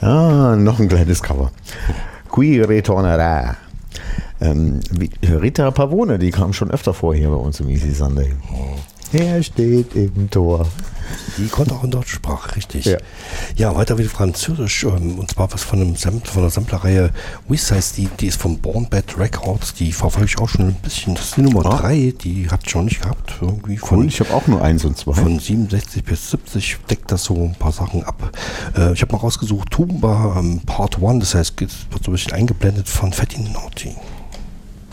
Noch ein kleines Cover. Qui ritornerà. Rita Pavone, die kam schon öfter vor hier bei uns im Easy Sunday. Er steht im Tor. Die konnte auch in Deutsch Sprache, richtig. Ja, weiter wieder Französisch, und zwar was von der Samplerreihe Wissize, die ist vom Born Bad Records, die verfolge ich auch schon ein bisschen. Das ist die Nummer 3, die habt ihr schon nicht gehabt. Irgendwie Und ich habe auch nur 1 und 2. Von 67 bis 70 deckt das so ein paar Sachen ab. Ich habe mal rausgesucht, Tumba Part 1, das heißt, es wird so ein bisschen eingeblendet von Fatty Naughty.